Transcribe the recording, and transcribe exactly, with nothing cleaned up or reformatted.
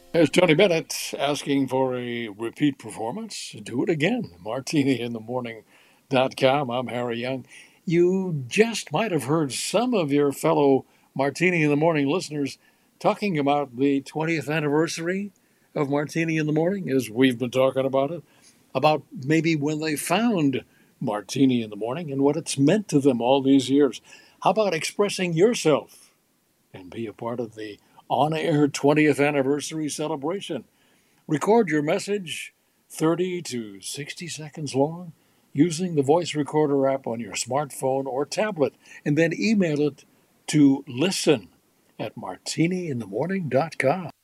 There's Tony Bennett asking for a repeat performance. Do it again. Martini in the Morning dot com. I'm Harry Young. You just might have heard some of your fellow Martini in the Morning listeners talking about the twentieth anniversary of Martini in the Morning, as we've been talking about it, about maybe when they found Martini in the Morning and what it's meant to them all these years. How about expressing yourself and be a part of the on air twentieth anniversary celebration? Record your message thirty to sixty seconds long using the voice recorder app on your smartphone or tablet, and then email it to listen at martini in the morning dot com.